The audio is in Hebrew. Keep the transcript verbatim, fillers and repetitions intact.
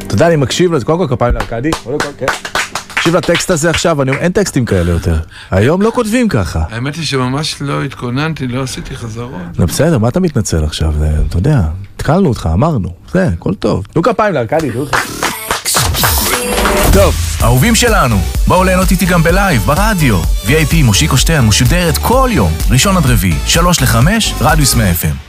אתה יודע, אני מקשיב לזה, קודם כל כפיים לארקדי, קודם כל, כן. מקשיב לטקסט הזה עכשיו, אני, אין טקסטים כאלה יותר. היום לא כותבים ככה. האמת היא שממש לא התכוננתי, לא עשיתי חזרות. לא בסדר, מה אתה מתנצל עכשיו? זה, אתה יודע, התקלנו אותך, אמרנו. זה, הכל טוב. נו כפיים לארקדי, תראו לך. טוב, אהובים שלנו, בואו ליהנות איתי גם בלייב, ברדיו. וי איי פי מושיקו שטיין משודרת כל יום, ראשון עד רביעי, שלוש לחמש, רדיוס מאה אף אם.